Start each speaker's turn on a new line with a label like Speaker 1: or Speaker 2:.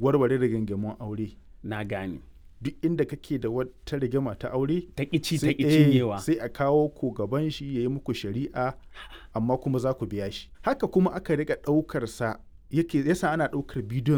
Speaker 1: warware rigingimun aure.
Speaker 2: Na gane.
Speaker 1: Duk inda kake da wata rigima ta aure
Speaker 2: Ta ƙici ta cinyewa.
Speaker 1: sai a kawo ku gaban shi ya yi muku shari'a, amma kuma za ku biya shi. Haka kuma aka riƙa ɗaukar sa, yasa ana ɗaukar bidiyon